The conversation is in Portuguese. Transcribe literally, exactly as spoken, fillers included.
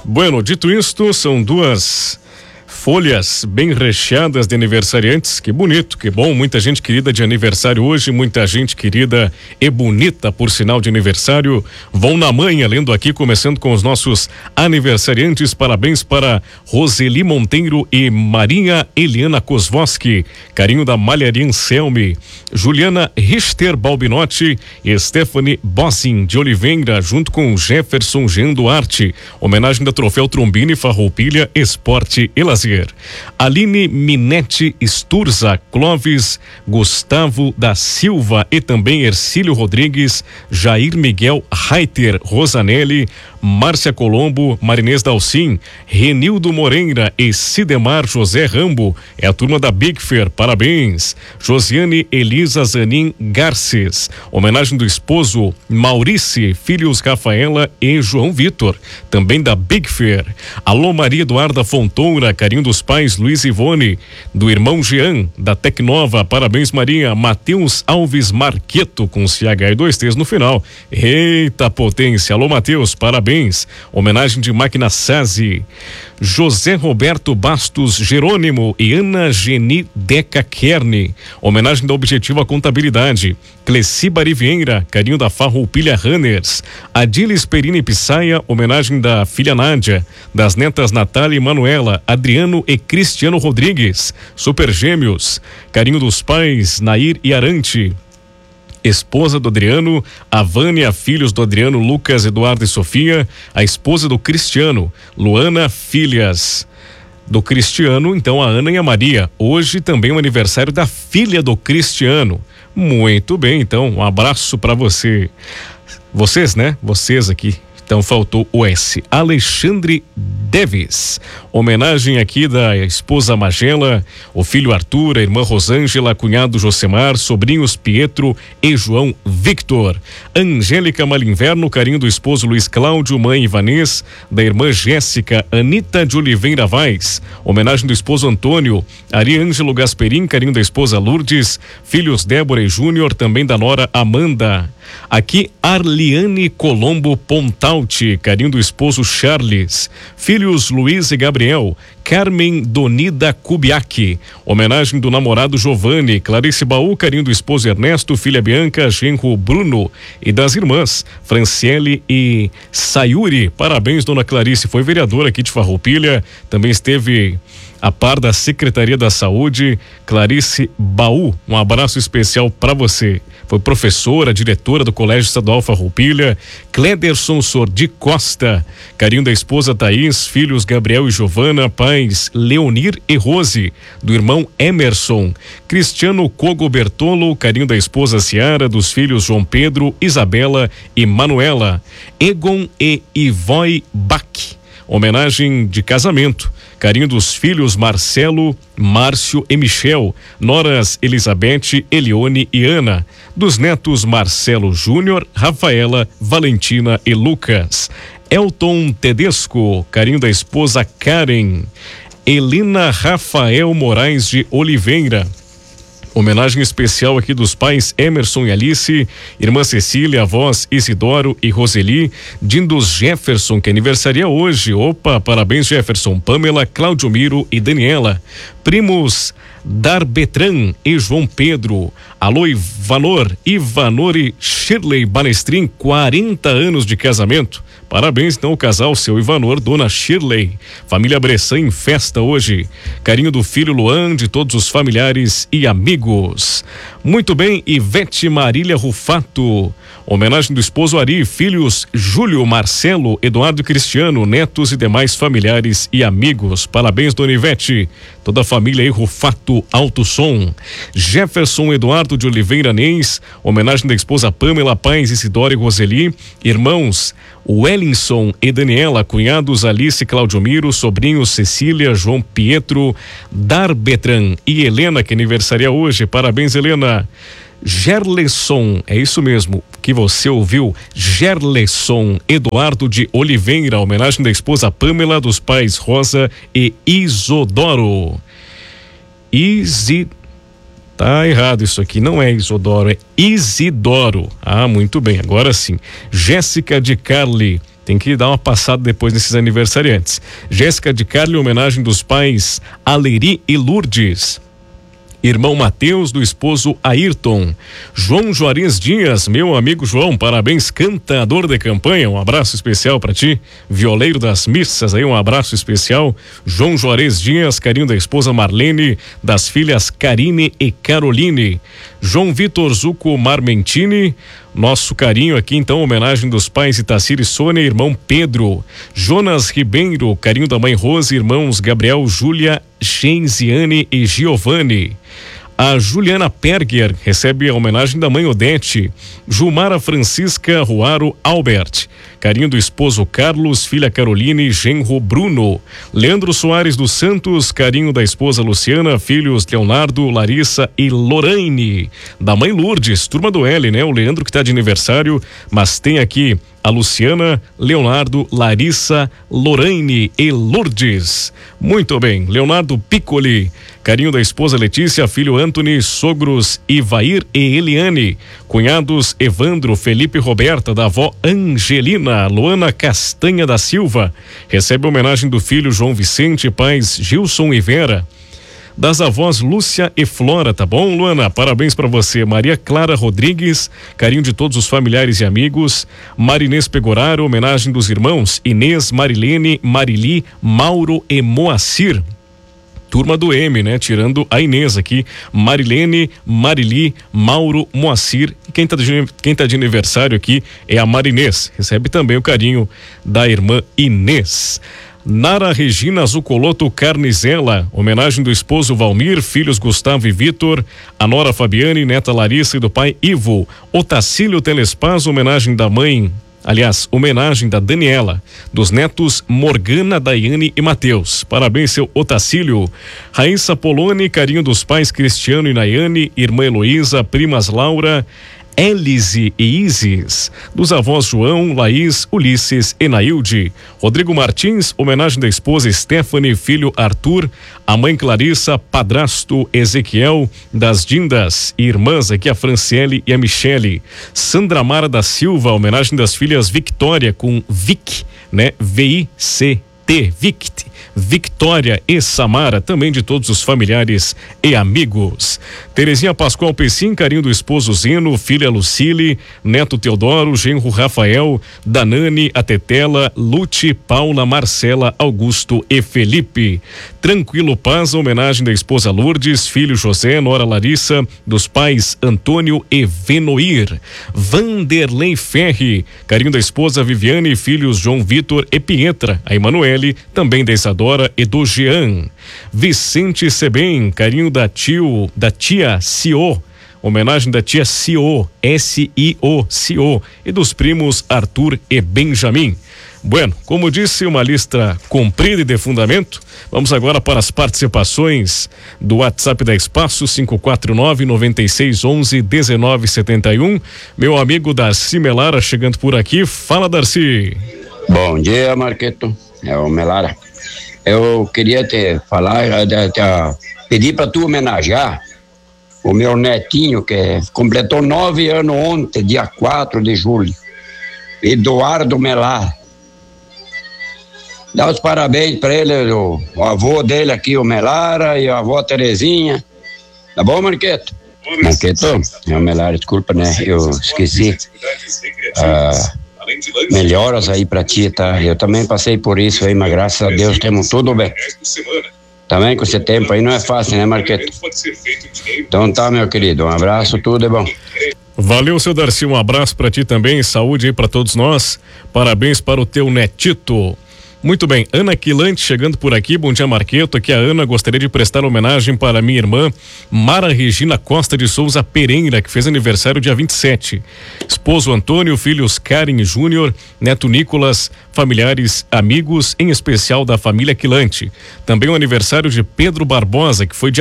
Bueno, dito isto, são duas folhas bem recheadas de aniversariantes. Que bonito, que bom, muita gente querida de aniversário hoje, muita gente querida e bonita por sinal de aniversário. Vão na manhã, lendo aqui, começando com os nossos aniversariantes. Parabéns para Roseli Monteiro e Maria Eliana Kozwoski, carinho da Malharia Anselme, Juliana Richter Balbinotti e Stephanie Bossin de Oliveira, junto com Jefferson Jean Duarte, homenagem da Troféu Trombini Farroupilha Esporte e Lazer. Aline Minetti Sturza, Clóvis Gustavo da Silva e também Ercílio Rodrigues, Jair Miguel Reiter Rosanelli, Márcia Colombo, Marinês Dalcin, Renildo Moreira e Sidemar José Rambo. É a turma da Big Fair, parabéns. Josiane Elisa Zanin Garces, homenagem do esposo Maurice, filhos Rafaela e João Vitor, também da Big Fair. Alô Maria Eduarda Fontoura, carinho dos pais Luiz Ivone, do irmão Jean, da Tecnova, parabéns Maria. Matheus Alves Marqueto, com C H e dois T's no final. Eita potência, alô Matheus, parabéns. Homenagem de Máquina Sazi. José Roberto Bastos Jerônimo e Ana Geni Deca Kerne, homenagem da Objetiva Contabilidade. Cleci Barivieira, carinho da Farroupilha Runners. Adilis Perini Pissaia, homenagem da filha Nádia, das netas Natália e Manuela, Adriano e Cristiano Rodrigues. Super Gêmeos, carinho dos pais Nair e Arante, esposa do Adriano, a Vânia, filhos do Adriano, Lucas, Eduardo e Sofia, a esposa do Cristiano, Luana, filhas do Cristiano, então a Ana e a Maria. Hoje também é o aniversário da filha do Cristiano. Muito bem, então, um abraço para você. Vocês, né? Vocês aqui. Então faltou o S. Alexandre Deves, homenagem aqui da esposa Magela, o filho Arthur, a irmã Rosângela, cunhado Josemar, sobrinhos Pietro e João Victor. Angélica Malinverno, carinho do esposo Luiz Cláudio, mãe Ivanês, da irmã Jéssica, Anita de Oliveira Vaz, homenagem do esposo Antônio, Ariângelo Gasperim, carinho da esposa Lourdes, filhos Débora e Júnior, também da nora Amanda. Aqui Arliane Colombo Pontalti, carinho do esposo Charles, filhos Luiz e Gabriel, Carmen Donida Kubiak, homenagem do namorado Giovanni, Clarice Baú, carinho do esposo Ernesto, filha Bianca, genro Bruno e das irmãs Franciele e Sayuri. Parabéns, dona Clarice, foi vereadora aqui de Farroupilha, também esteve a par da Secretaria da Saúde. Clarice Baú, um abraço especial para você. Foi professora, diretora do Colégio Estadual Farroupilha. Clederson Sordi Costa, carinho da esposa Thaís, filhos Gabriel e Giovana, pais Leonir e Rose, do irmão Emerson. Cristiano Cogo Bertolo, carinho da esposa Ciara, dos filhos João Pedro, Isabela e Manuela. Egon e Ivoi Bach, homenagem de casamento, carinho dos filhos Marcelo, Márcio e Michel, noras Elizabeth, Elione e Ana, dos netos Marcelo Júnior, Rafaela, Valentina e Lucas. Elton Tedesco, carinho da esposa Karen. Elina Rafael Moraes de Oliveira, homenagem especial aqui dos pais Emerson e Alice, irmã Cecília, avós Isidoro e Roseli, Dindos Jefferson, que aniversaria hoje. Opa, parabéns Jefferson. Pamela, Claudio Miro e Daniela. Primos Darbetran e João Pedro. Alô Ivanor, Ivanor e Shirley Balestrin, quarenta anos de casamento. Parabéns então ao casal, seu Ivanor, dona Shirley. Família Bressan em festa hoje. Carinho do filho Luan, de todos os familiares e amigos. Muito bem, Ivete Marília Rufato, homenagem do esposo Ari, filhos Júlio, Marcelo, Eduardo e Cristiano, netos e demais familiares e amigos. Parabéns, dona Ivete. Toda a família aí, Rufato Alto Som. Jefferson Eduardo de Oliveira Neis, homenagem da esposa Pamela, pais Isidoro e Roseli, irmãos Wellington e Daniela, cunhados Alice e Claudio Miro, sobrinhos Cecília, João Pietro, Darbetran e Helena, que aniversaria hoje. Parabéns, Helena. Gerleson, é isso mesmo que você ouviu, Gerleson Eduardo de Oliveira, homenagem da esposa Pamela, dos pais Rosa e Isodoro. Isi... Tá errado isso aqui, não é Isodoro, é Isidoro. Ah, muito bem, agora sim. Jéssica de Carli, Tem que dar uma passada depois nesses aniversariantes. Jéssica de Carli, homenagem dos pais Aleri e Lourdes. Irmão Mateus, do esposo Ayrton. João Juarez Dias, meu amigo João, parabéns, cantador de campanha, um abraço especial para ti. Violeiro das missas, aí um abraço especial. João Juarez Dias, carinho da esposa Marlene, das filhas Karine e Caroline. João Vitor Zuco Marmentini, nosso carinho aqui então, homenagem dos pais Itacir e Sônia, irmão Pedro. Jonas Ribeiro, carinho da mãe Rose, irmãos Gabriel, Júlia, Genziane e Giovanni. A Juliana Perger recebe a homenagem da mãe Odete. Jumara Francisca Ruaro Albert, carinho do esposo Carlos, filha Caroline, genro Bruno. Leandro Soares dos Santos, carinho da esposa Luciana, filhos Leonardo, Larissa e Lorraine. Da mãe Lourdes, turma do L, né? O Leandro que está de aniversário, mas tem aqui a Luciana, Leonardo, Larissa, Lorraine e Lourdes. Muito bem, Leonardo Piccoli, carinho da esposa Letícia, filho Anthony, sogros Ivair e Eliane, cunhados Evandro, Felipe e Roberta, da avó Angelina. Luana Castanha da Silva recebe homenagem do filho João Vicente, pais Gilson e Vera. Das avós Lúcia e Flora, tá bom, Luana? Parabéns para você. Maria Clara Rodrigues, carinho de todos os familiares e amigos. Marinês Pegoraro, homenagem dos irmãos Inês, Marilene, Marili, Mauro e Moacir. Turma do M, né? Tirando a Inês aqui. Marilene, Marili, Mauro, Moacir. E quem tá de, quem tá de aniversário aqui é a Marinês. Recebe também o carinho da irmã Inês. Nara Regina Zucoloto Carnizela, homenagem do esposo Valmir, filhos Gustavo e Vitor, a nora Fabiane, neta Larissa e do pai Ivo. Otacílio Telespaz, homenagem da mãe, aliás, homenagem da Daniela, dos netos Morgana, Daiane e Mateus. Parabéns, seu Otacílio. Raíssa Poloni, carinho dos pais Cristiano e Nayane, irmã Heloísa, primas Laura, Elise e Isis, dos avós João, Laís, Ulisses e Nailde. Rodrigo Martins, homenagem da esposa Stephanie, filho Arthur, a mãe Clarissa, padrasto Ezequiel, das Dindas e irmãs aqui a Franciele e a Michele. Sandra Mara da Silva, homenagem das filhas Victória com Vic, né? V I C T, Vict, Victória e Samara, também de todos os familiares e amigos. Terezinha Pascoal Pessim, carinho do esposo Zeno, filha Lucile, neto Teodoro, genro Rafael, Danane, a Tetela, Lute, Paula, Marcela, Augusto e Felipe. Tranquilo Paz, homenagem da esposa Lourdes, filho José, nora Larissa, dos pais Antônio e Venoir. Vanderlei Ferri, carinho da esposa Viviane, filhos João Vitor e Pietra, a Emanuele, também da Isadora e do Jean. Vicente Sebem, carinho da tio, da tia Cio, homenagem da tia Cio, S I O, Cio, e dos primos Arthur e Benjamin. Bueno, como disse, uma lista comprida e de fundamento. Vamos agora para as participações do WhatsApp da Espaço, cinco quatro nove, nove seis um um, um nove sete um. Meu amigo Darcy Melara chegando por aqui. Fala, Darcy. Bom dia, Marqueto. É o Melara. Eu queria te falar, te, te, pedir para tu homenagear o meu netinho, que completou nove anos ontem, dia quatro de julho. Eduardo Melar. Dá os parabéns para ele, o, o avô dele aqui, o Melara, e a avó Terezinha. Tá bom, Marqueto? Marqueto, é o Melara, desculpa, né? Eu esqueci. Ah, melhoras aí pra ti, tá? Eu também passei por isso aí, mas graças a Deus temos tudo bem. Também com esse tempo aí não é fácil, né, Marqueto? Então tá, meu querido, um abraço, tudo é bom. Valeu, seu Darcy, um abraço pra ti também, saúde aí pra todos nós. Parabéns para o teu netito. Muito bem, Ana Quilante chegando por aqui. Bom dia, Marqueto. Aqui a Ana. Gostaria de prestar homenagem para minha irmã Mara Regina Costa de Souza Pereira, que fez aniversário dia vinte e sete. Esposo Antônio, filhos Karen Júnior, neto Nicolas, familiares, amigos, em especial da família Quilante. Também o aniversário de Pedro Barbosa, que foi dia